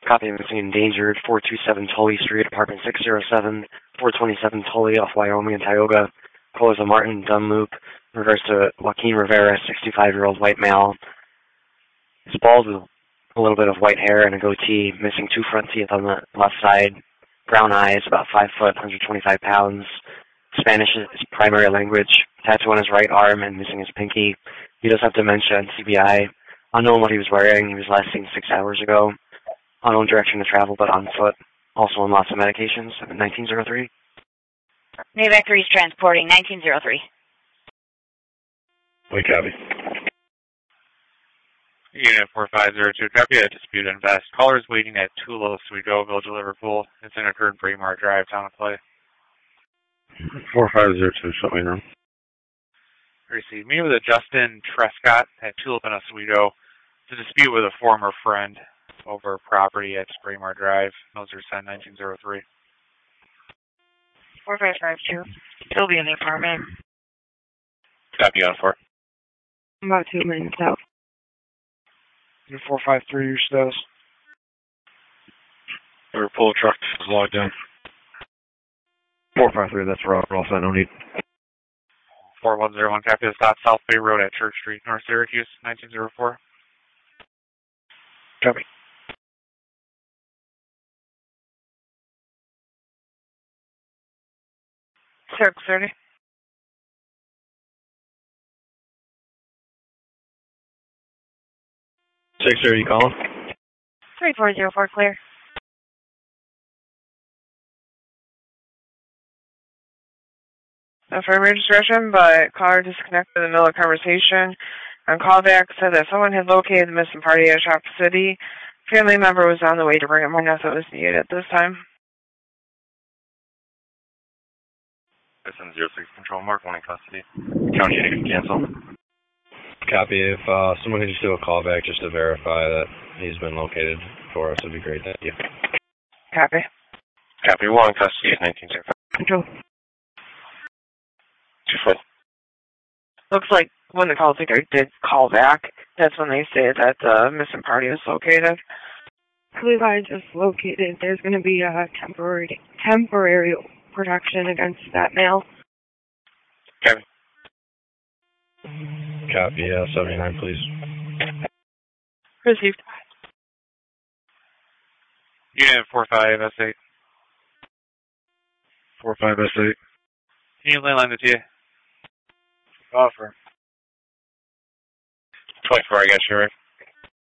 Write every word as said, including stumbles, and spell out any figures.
Copy of missing endangered, four two seven Tully Street, apartment six oh seven, four twenty-seven Tully off Wyoming and Tioga. Call is a Martin Dunloop. Refers to Joaquin Rivera, sixty-five-year-old white male. He's bald with a little bit of white hair and a goatee, missing two front teeth on the left side. Brown eyes, about five foot, one hundred twenty-five pounds. Spanish is his primary language. Tattoo on his right arm and missing his pinky. He does have dementia and T B I. Unknown what he was wearing. He was last seen six hours ago. Unknown direction to travel, but on foot. Also on lots of medications. nineteen oh three. Navac three is transporting. nineteen oh three. We copy. Unit four five zero two, copy a dispute invest. Caller is waiting at Tula Oswego, Village of Liverpool. Incident occurred in Braemar Drive, Town of Clay. four five zero two, something wrong. Received. Meeting with a Justin Trescott at Tulip and Oswego. It's a dispute with a former friend over property at Braemar Drive. Those are sent nineteen oh three. four five five two. Still be in the apartment. Copy on four. About two minutes out. four five three, your status. Liverpool truck is logged in. four five three, that's Rob. We're all set, no need. four one zero one, copy the stop South Bay Road at Church Street, North Syracuse, nineteen oh four. Copy. six thirty. six thirty, you calling? three four zero four, clear. For registration, but caller disconnected in the middle of conversation. On callback, said that someone had located the missing party at Shop City. Family member was on the way to bring him home. That's what was needed at this time. S N zero six Control, Mark one in custody. County negative, cancel. Copy. If uh, someone could just do a callback just to verify that he's been located for us, would be great. Thank you. Copy. Copy. One in custody, nineteen oh five. Control. Two foot. Looks like when the call taker did call back, that's when they say that the missing party is located. Levi just located. There's going to be a temporary temporary protection against that male. Copy. Copy. Yeah, seventy-nine, please. Received. Unit four five S eight. four five S eight. Can you landline the T A? Offer. twenty-four, I got you, right?